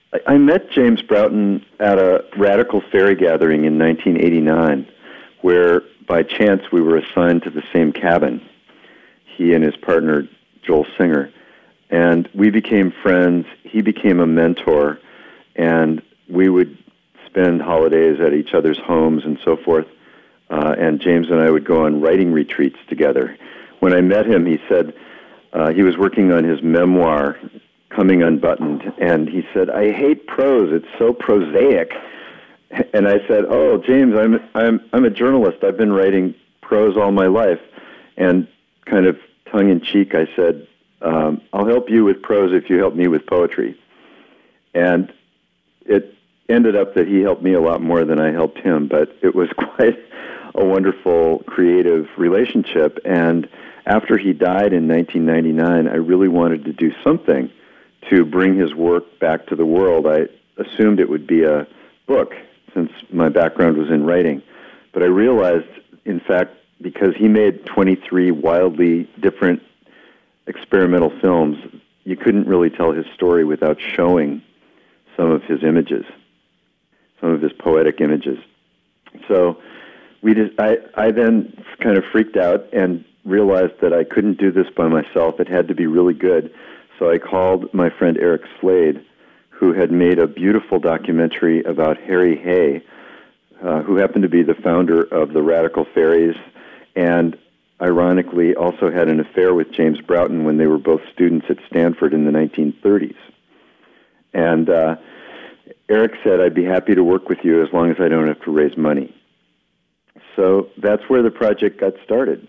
I met James Broughton at a Radical Fairy gathering in 1989, where by chance we were assigned to the same cabin, he and his partner, Joel Singer. And we became friends. He became a mentor, and we would spend holidays at each other's homes and so forth. And James and I would go on writing retreats together. When I met him, he said he was working on his memoir, Coming Unbuttoned, and he said, "I hate prose. It's so prosaic." And I said, "Oh, James, I'm a journalist. I've been writing prose all my life." And kind of tongue in cheek, I said, "I'll help you with prose if you help me with poetry." And it ended up that he helped me a lot more than I helped him, but it was quite a wonderful creative relationship. And after he died in 1999, I really wanted to do something to bring his work back to the world. I assumed it would be a book, since my background was in writing. But I realized, in fact, because he made 23 wildly different experimental films, you couldn't really tell his story without showing some of his images, some of his poetic images. So I then kind of freaked out and realized that I couldn't do this by myself. It had to be really good. So I called my friend Eric Slade, who had made a beautiful documentary about Harry Hay, who happened to be the founder of the Radical Fairies, and ironically also had an affair with James Broughton when they were both students at Stanford in the 1930s. And Eric said, "I'd be happy to work with you as long as I don't have to raise money." So that's where the project got started.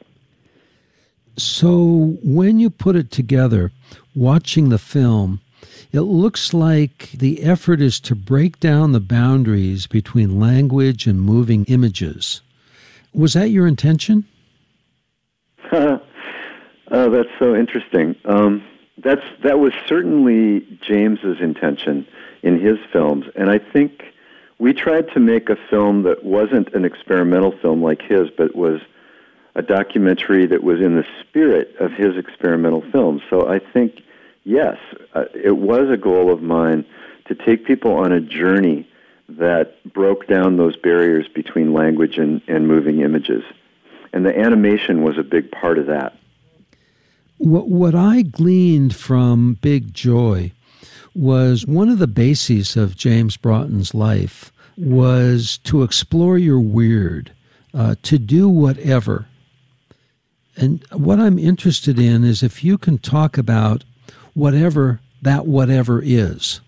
So when you put it together, watching the film, it looks like the effort is to break down the boundaries between language and moving images. Was that your intention? Oh, that's so interesting. That was certainly James's intention in his films, and I think we tried to make a film that wasn't an experimental film like his, but was a documentary that was in the spirit of his experimental films. So I think, yes, it was a goal of mine to take people on a journey that broke down those barriers between language and moving images. And the animation was a big part of that. What I gleaned from Big Joy was one of the bases of James Broughton's life was to explore your weird, to do whatever. And what I'm interested in is if you can talk about whatever that whatever is.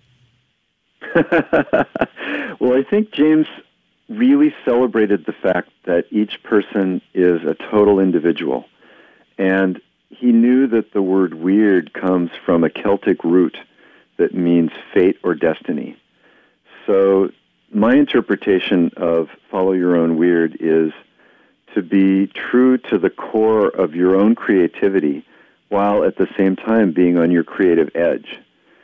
Well, I think James really celebrated the fact that each person is a total individual. And he knew that the word weird comes from a Celtic root that means fate or destiny. So my interpretation of Follow Your Own Weird is to be true to the core of your own creativity while at the same time being on your creative edge.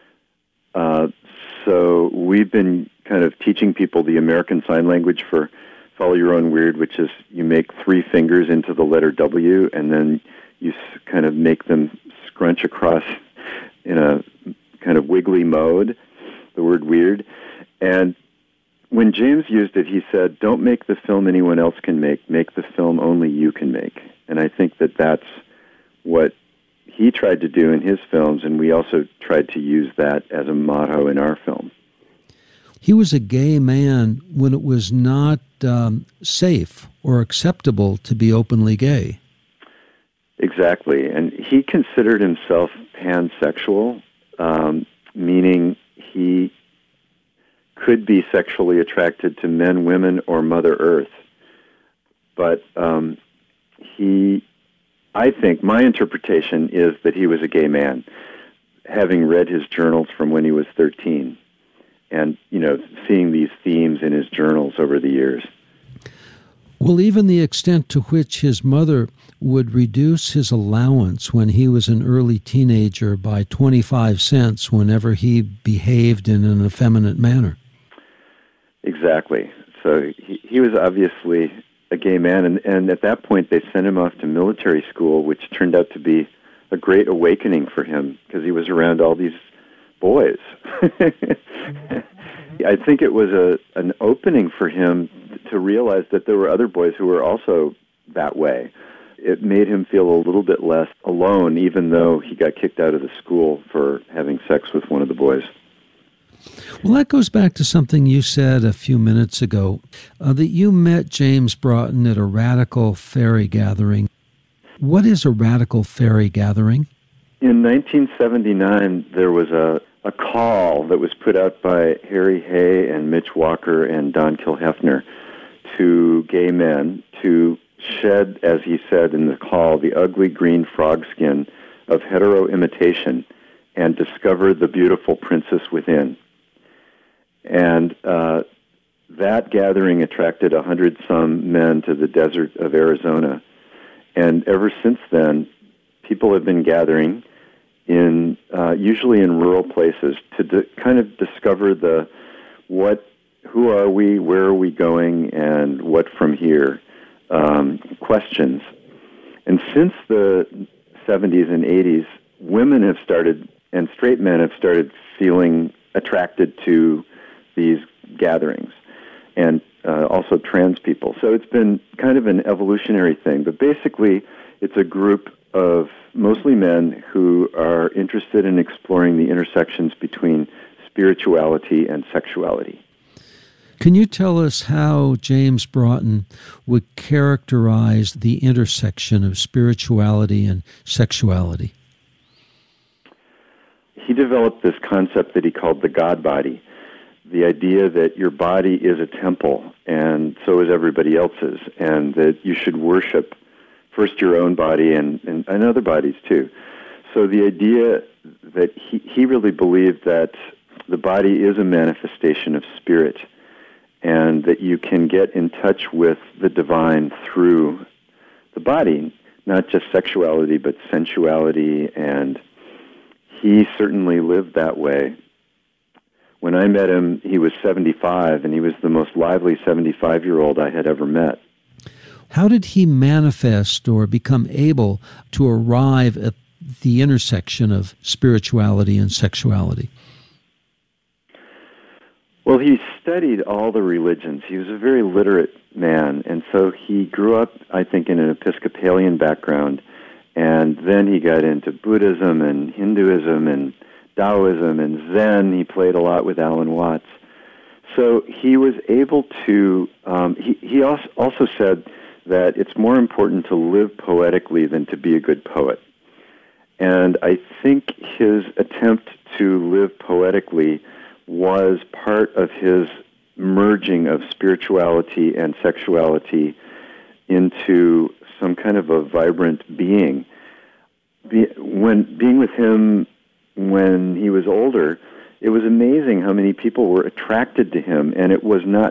So we've been kind of teaching people the American Sign Language for Follow Your Own Weird, which is you make 3 fingers into the letter W, and then you kind of make them scrunch across in a kind of wiggly mode, the word weird. And when James used it, he said, "Don't make the film anyone else can make the film only you can make." And I think that that's what he tried to do in his films, and we also tried to use that as a motto in our film. He was a gay man when it was not safe or acceptable to be openly gay. Exactly. And he considered himself pansexual, meaning he could be sexually attracted to men, women, or Mother Earth. But I think my interpretation is that he was a gay man, having read his journals from when he was 13 and, seeing these themes in his journals over the years. Well, even the extent to which his mother would reduce his allowance when he was an early teenager by 25 cents whenever he behaved in an effeminate manner. Exactly. So he was obviously a gay man, and at that point they sent him off to military school, which turned out to be a great awakening for him because he was around all these boys. I think it was an opening for him to realize that there were other boys who were also that way. It made him feel a little bit less alone, even though he got kicked out of the school for having sex with one of the boys. Well, that goes back to something you said a few minutes ago, that you met James Broughton at a radical fairy gathering. What is a radical fairy gathering? In 1979, there was a call that was put out by Harry Hay and Mitch Walker and Don Kilhefner to gay men to shed, as he said in the call, the ugly green frog skin of hetero imitation and discover the beautiful princess within. And that gathering attracted 100-some men to the desert of Arizona. And ever since then, people have been gathering in usually in rural places to kind of discover who are we, where are we going, and what from here questions. And since the 70s and 80s, women have started, and straight men have started feeling attracted to these gatherings, and also trans people. So it's been kind of an evolutionary thing, but basically it's a group of mostly men who are interested in exploring the intersections between spirituality and sexuality. Can you tell us how James Broughton would characterize the intersection of spirituality and sexuality? He developed this concept that he called the God body, the idea that your body is a temple, and so is everybody else's, and that you should worship first your own body and other bodies too. So the idea that he really believed that the body is a manifestation of spirit, and that you can get in touch with the divine through the body, not just sexuality, but sensuality, and he certainly lived that way. When I met him, he was 75, and he was the most lively 75-year-old I had ever met. How did he manifest or become able to arrive at the intersection of spirituality and sexuality? Well, he studied all the religions. He was a very literate man, and so he grew up, I think, in an Episcopalian background, and then he got into Buddhism and Hinduism and Taoism and Zen. He played a lot with Alan Watts. So he was able to, he also said that it's more important to live poetically than to be a good poet. And I think his attempt to live poetically was part of his merging of spirituality and sexuality into some kind of a vibrant being. Being with him when he was older, it was amazing how many people were attracted to him, and it was not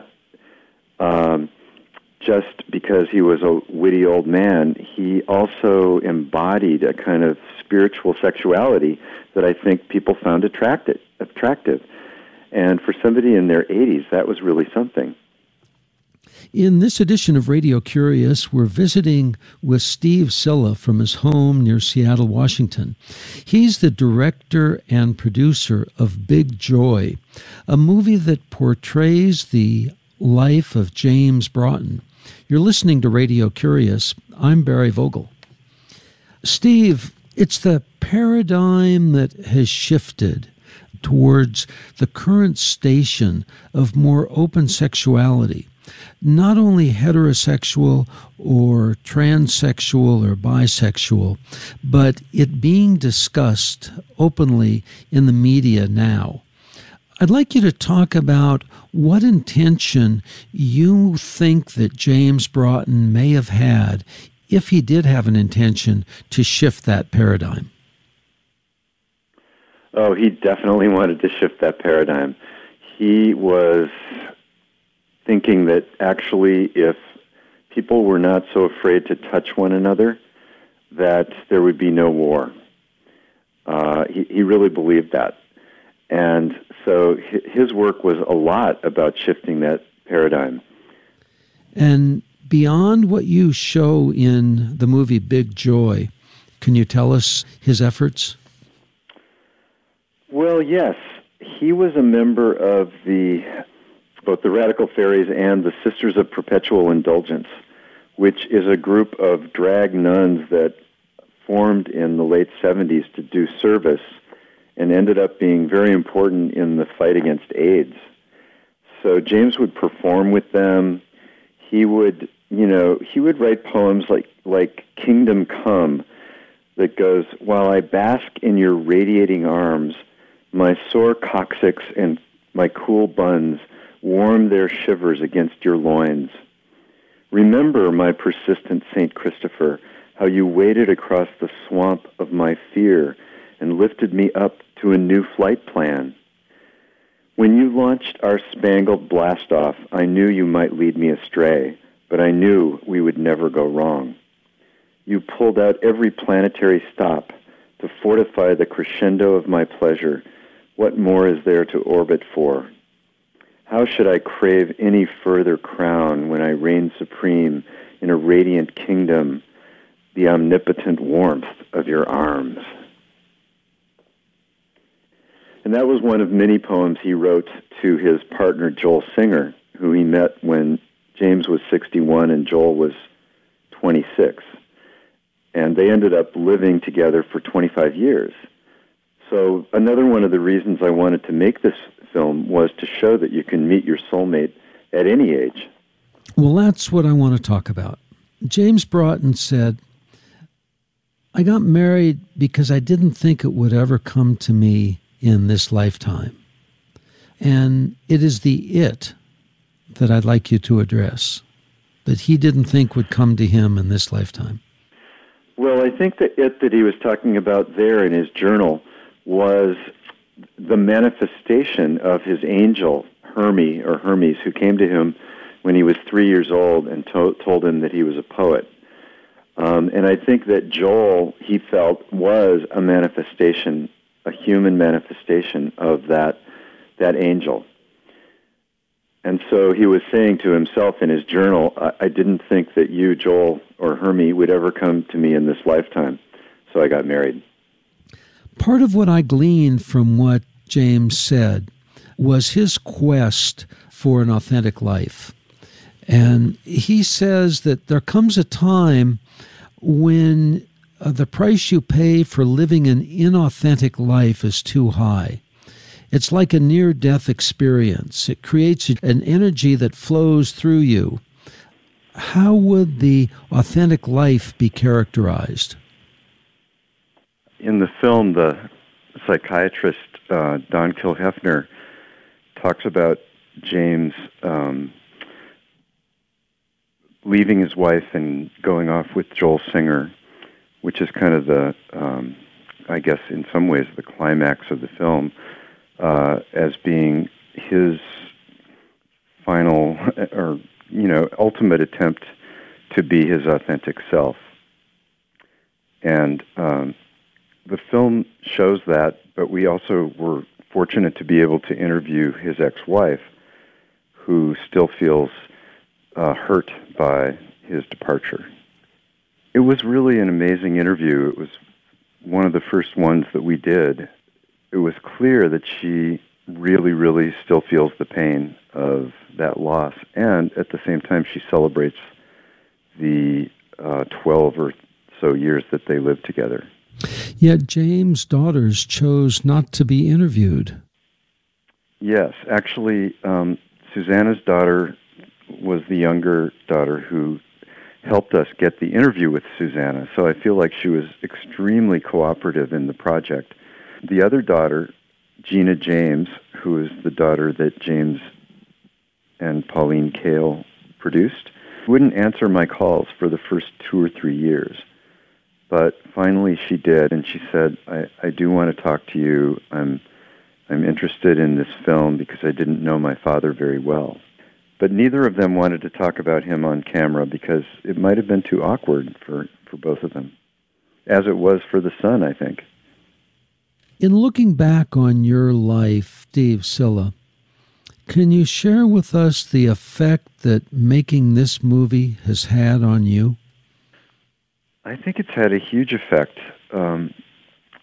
just because he was a witty old man. He also embodied a kind of spiritual sexuality that I think people found attractive. And for somebody in their 80s, that was really something. In this edition of Radio Curious, we're visiting with Steve Silla from his home near Seattle, Washington. He's the director and producer of Big Joy, a movie that portrays the life of James Broughton. You're listening to Radio Curious. I'm Barry Vogel. Steve, it's the paradigm that has shifted towards the current station of more open sexuality, not only heterosexual or transsexual or bisexual, but it being discussed openly in the media now. I'd like you to talk about what intention you think that James Broughton may have had, if he did have an intention to shift that paradigm. Oh, he definitely wanted to shift that paradigm. He was thinking that actually if people were not so afraid to touch one another, that there would be no war. He really believed that. And so his work was a lot about shifting that paradigm. And beyond what you show in the movie Big Joy, can you tell us his efforts? Well, yes. he was a member of both the Radical Fairies and the Sisters of Perpetual Indulgence, which is a group of drag nuns that formed in the late 70s to do service and ended up being very important in the fight against AIDS. So James would perform with them. He would write poems like Kingdom Come that goes, "While I bask in your radiating arms, my sore coccyx and my cool buns warm their shivers against your loins. Remember, my persistent St. Christopher, how you waded across the swamp of my fear and lifted me up to a new flight plan. When you launched our spangled blast-off, I knew you might lead me astray, but I knew we would never go wrong. You pulled out every planetary stop to fortify the crescendo of my pleasure. What more is there to orbit for? How should I crave any further crown when I reign supreme in a radiant kingdom, the omnipotent warmth of your arms?" And that was one of many poems he wrote to his partner, Joel Singer, who he met when James was 61 and Joel was 26. And they ended up living together for 25 years. So another one of the reasons I wanted to make this film was to show that you can meet your soulmate at any age. Well, that's what I want to talk about. James Broughton said, "I got married because I didn't think it would ever come to me in this lifetime." And it is the it that I'd like you to address, that he didn't think would come to him in this lifetime. Well, I think the it that he was talking about there in his journal was the manifestation of his angel, Hermes, who came to him when he was 3 years old and told him that he was a poet. And I think that Joel, he felt, was a manifestation, a human manifestation of that angel. And so he was saying to himself in his journal, I didn't think that you, Joel, or Hermie, would ever come to me in this lifetime, so I got married. Part of what I gleaned from what James said was his quest for an authentic life. And he says that there comes a time when the price you pay for living an inauthentic life is too high. It's like a near-death experience. It creates an energy that flows through you. How would the authentic life be characterized? In the film, the psychiatrist Don Kilhefner talks about James leaving his wife and going off with Joel Singer, which is kind of the, I guess in some ways, the climax of the film, as being his final or, ultimate attempt to be his authentic self. And the film shows that, but we also were fortunate to be able to interview his ex-wife, who still feels hurt by his departure. It was really an amazing interview. It was one of the first ones that we did. It was clear that she really, really still feels the pain of that loss, and at the same time she celebrates the 12 or so years that they lived together. Yet James' daughters chose not to be interviewed. Yes, actually, Susanna's daughter was the younger daughter who helped us get the interview with Susanna, so I feel like she was extremely cooperative in the project. The other daughter, Gina James, who is the daughter that James and Pauline Kael produced, wouldn't answer my calls for the first 2 or 3 years. But finally she did, and she said, I do want to talk to you. I'm interested in this film because I didn't know my father very well. But neither of them wanted to talk about him on camera because it might have been too awkward for both of them, as it was for the son, I think. In looking back on your life, Steve Sylla, can you share with us the effect that making this movie has had on you? I think it's had a huge effect.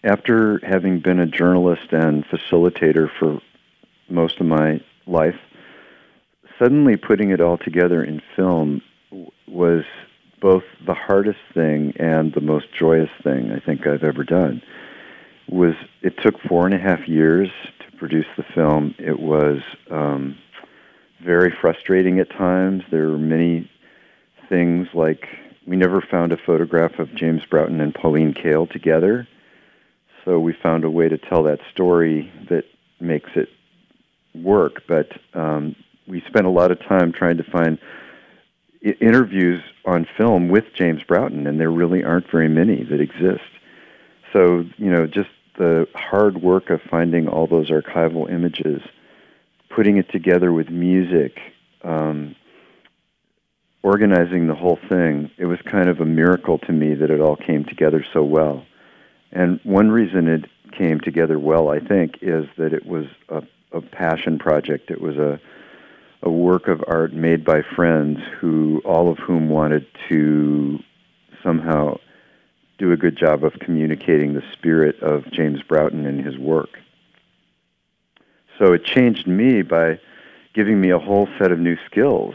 After having been a journalist and facilitator for most of my life, suddenly putting it all together in film was both the hardest thing and the most joyous thing I think I've ever done. It took 4.5 years to produce the film. It was very frustrating at times. There were many things like we never found a photograph of James Broughton and Pauline Kael together, so we found a way to tell that story that makes it work. But we spent a lot of time trying to find interviews on film with James Broughton, and there really aren't very many that exist. So, just the hard work of finding all those archival images, putting it together with music, organizing the whole thing, it was kind of a miracle to me that it all came together so well. And one reason it came together well, I think, is that it was a passion project. It was a work of art made by friends all of whom wanted to somehow do a good job of communicating the spirit of James Broughton and his work. So it changed me by giving me a whole set of new skills,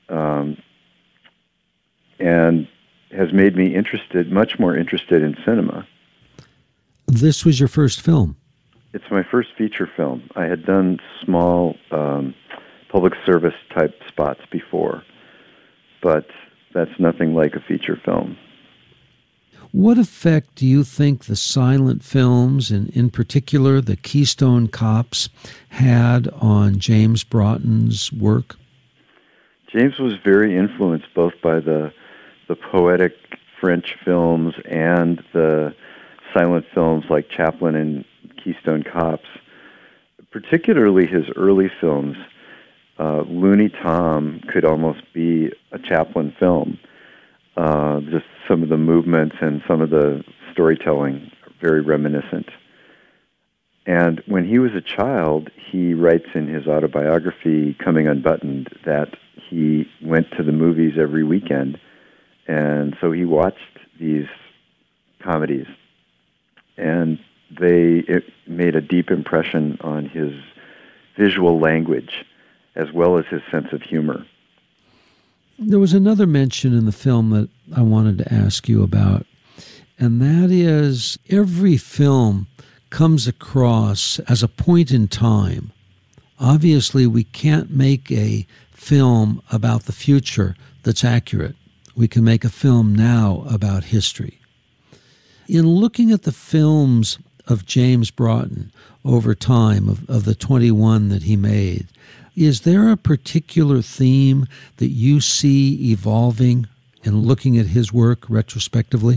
and has made me much more interested in cinema. This was your first film? It's my first feature film. I had done small public service type spots before, but that's nothing like a feature film. What effect do you think the silent films, and in particular the Keystone Cops, had on James Broughton's work? James was very influenced both by the poetic French films and the silent films like Chaplin and Keystone Cops, particularly his early films. Looney Tom could almost be a Chaplin film. Just some of the movements and some of the storytelling are very reminiscent. And when he was a child, he writes in his autobiography, Coming Unbuttoned, that he went to the movies every weekend, and so he watched these comedies, and it made a deep impression on his visual language as well as his sense of humor. There was another mention in the film that I wanted to ask you about, and that is every film comes across as a point in time. Obviously, we can't make a film about the future that's accurate. We can make a film now about history. In looking at the films of James Broughton over time, of the 21 that he made, is there a particular theme that you see evolving in looking at his work retrospectively?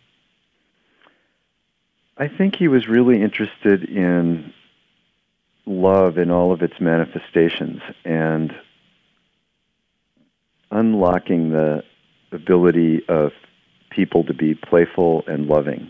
I think he was really interested in love in all of its manifestations and unlocking the ability of people to be playful and loving.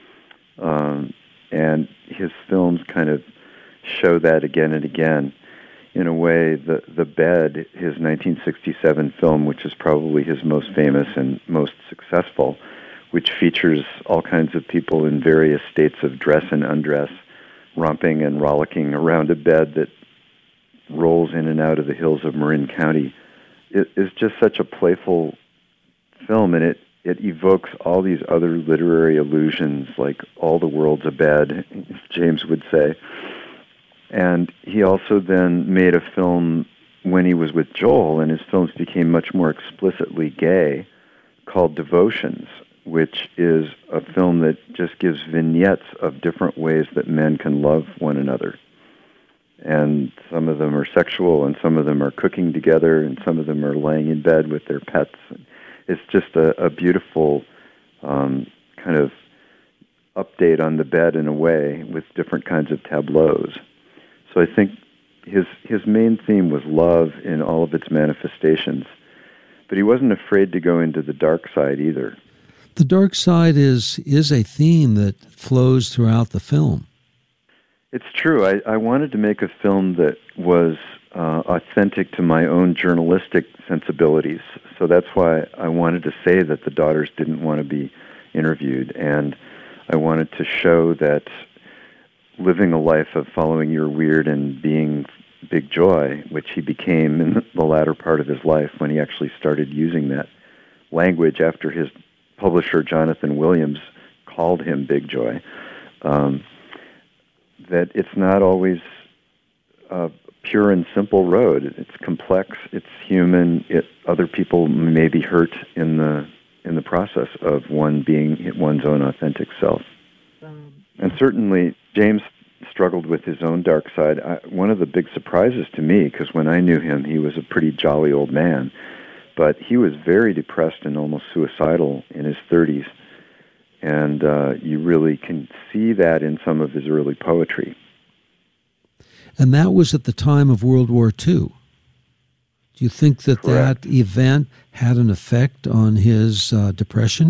And his films kind of show that again and again. In a way, The Bed, his 1967 film, which is probably his most famous and most successful, which features all kinds of people in various states of dress and undress, romping and rollicking around a bed that rolls in and out of the hills of Marin County. It is just such a playful film, and it evokes all these other literary allusions, like all the world's a bed, James would say. And he also then made a film when he was with Joel, and his films became much more explicitly gay, called Devotions, which is a film that just gives vignettes of different ways that men can love one another. And some of them are sexual, and some of them are cooking together, and some of them are laying in bed with their pets. It's just a beautiful kind of update on the bed in a way, with different kinds of tableaus. So I think his main theme was love in all of its manifestations. But he wasn't afraid to go into the dark side either. The dark side is a theme that flows throughout the film. It's true. I wanted to make a film that was authentic to my own journalistic sensibilities. So that's why I wanted to say that the daughters didn't want to be interviewed. And I wanted to show that living a life of following your weird and being Big Joy, which he became in the latter part of his life when he actually started using that language after his publisher, Jonathan Williams, called him Big Joy, that it's not always a pure and simple road. It's complex, it's human, other people may be hurt in the process of one being one's own authentic self. And certainly, James struggled with his own dark side. One of the big surprises to me, because when I knew him, he was a pretty jolly old man, but he was very depressed and almost suicidal in his 30s. And you really can see that in some of his early poetry. And that was at the time of World War II. Do you think that Correct. that event had an effect on his depression?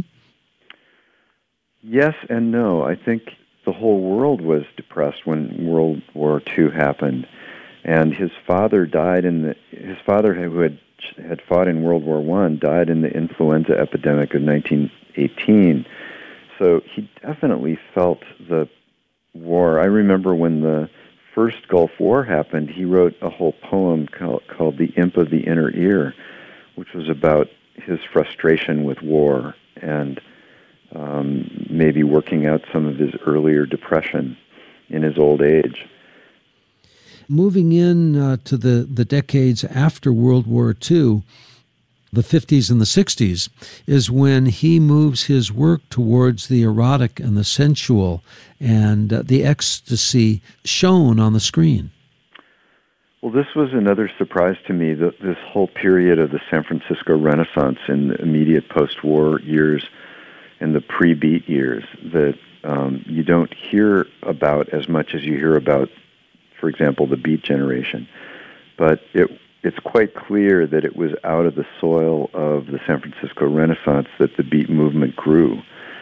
Yes and no. I think the whole world was depressed when World War II happened, and his father died his father, who had fought in World War I, died in the influenza epidemic of 1918. So he definitely felt the war. I remember when the first Gulf War happened, he wrote a whole poem called "The Imp of the Inner Ear," which was about his frustration with war and maybe working out some of his earlier depression in his old age. Moving in to the decades after World War II, the 50s and the 60s, is when he moves his work towards the erotic and the sensual and the ecstasy shown on the screen. Well, this was another surprise to me, this whole period of the San Francisco Renaissance in the immediate post-war years and the pre-beat years that you don't hear about as much as you hear about, for example, the Beat generation. But it's quite clear that it was out of the soil of the San Francisco Renaissance that the Beat movement grew.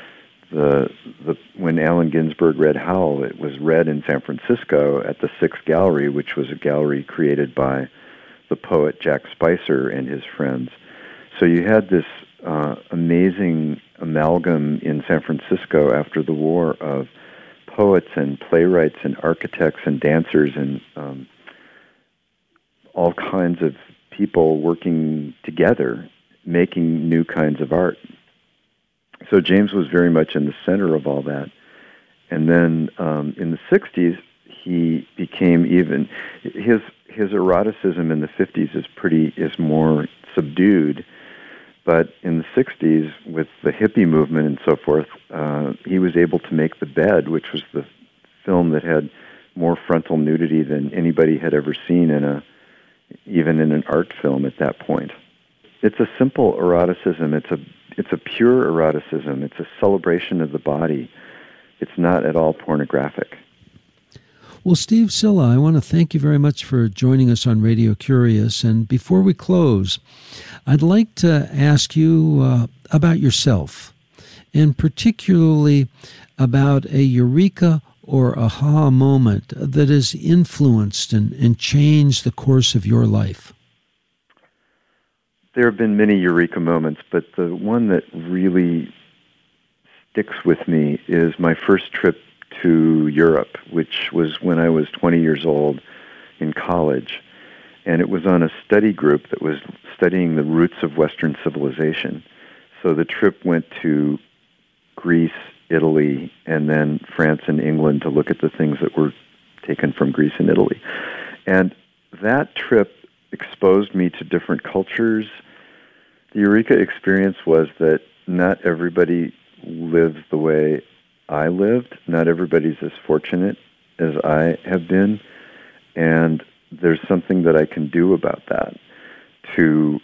When Allen Ginsberg read Howl, it was read in San Francisco at the Sixth Gallery, which was a gallery created by the poet Jack Spicer and his friends. So you had this amazing amalgam in San Francisco after the war of poets and playwrights and architects and dancers and all kinds of people working together, making new kinds of art. So James was very much in the center of all that. And then in the 60s, he became even, his eroticism in the 50s is more subdued. But in the 60s, with the hippie movement and so forth, he was able to make The Bed, which was the film that had more frontal nudity than anybody had ever seen even in an art film at that point. It's a simple eroticism. It's a pure eroticism. It's a celebration of the body. It's not at all pornographic. Well, Steve Sylla, I want to thank you very much for joining us on Radio Curious. And before we close, I'd like to ask you about yourself, and particularly about a eureka or aha moment that has influenced and changed the course of your life. There have been many eureka moments, but the one that really sticks with me is my first trip to Europe, which was when I was 20 years old in college. And it was on a study group that was studying the roots of Western civilization. So the trip went to Greece, Italy, and then France and England to look at the things that were taken from Greece and Italy. And that trip exposed me to different cultures. The Eureka experience was that not everybody lives the way I lived. Not everybody's as fortunate as I have been. And there's something that I can do about that to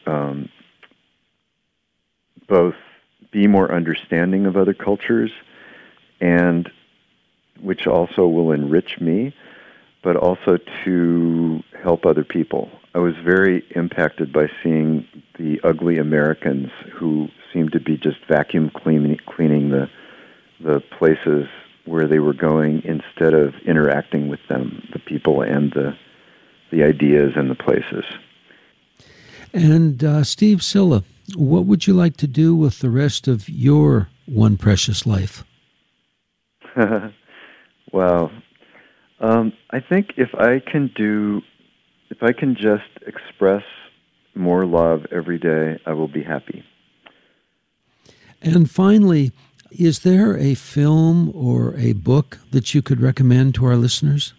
both be more understanding of other cultures, and which also will enrich me, but also to help other people. I was very impacted by seeing the ugly Americans who seemed to be just vacuum cleaning the places where they were going instead of interacting with them, the people and the ideas and the places. And Steve Sylla, what would you like to do with the rest of your one precious life? Wow. I think if I can just express more love every day, I will be happy. And finally, is there a film or a book that you could recommend to our listeners?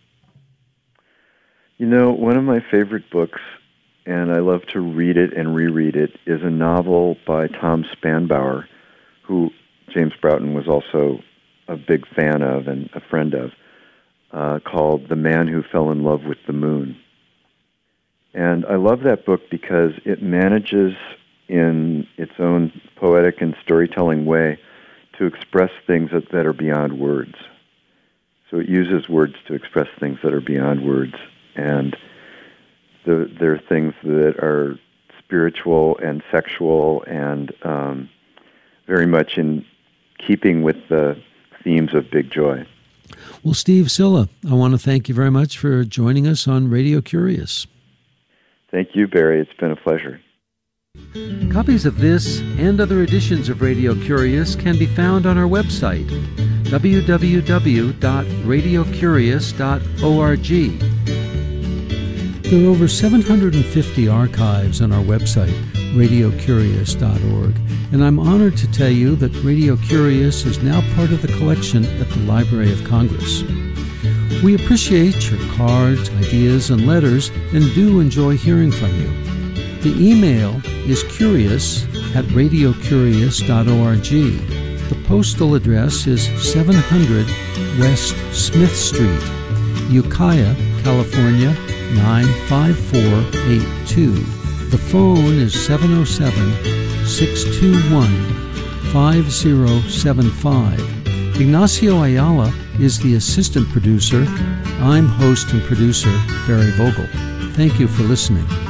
You know, one of my favorite books, and I love to read it and reread it, is a novel by Tom Spanbauer, who James Broughton was also a big fan of and a friend of, called The Man Who Fell in Love with the Moon. And I love that book because it manages, in its own poetic and storytelling way, to express things that are beyond words. So it uses words to express things that are beyond words. And there are things that are spiritual and sexual and very much in keeping with the themes of Big Joy. Well, Steve Sylla, I want to thank you very much for joining us on Radio Curious. Thank you, Barry. It's been a pleasure. Copies of this and other editions of Radio Curious can be found on our website, www.radiocurious.org. There are over 750 archives on our website, radiocurious.org, and I'm honored to tell you that Radio Curious is now part of the collection at the Library of Congress. We appreciate your cards, ideas, and letters, and do enjoy hearing from you. The email is curious@radiocurious.org. The postal address is 700 West Smith Street, Ukiah, California, 95482. The phone is 707-621-5075. Ignacio Ayala is the assistant producer. I'm host and producer Barry Vogel. Thank you for listening.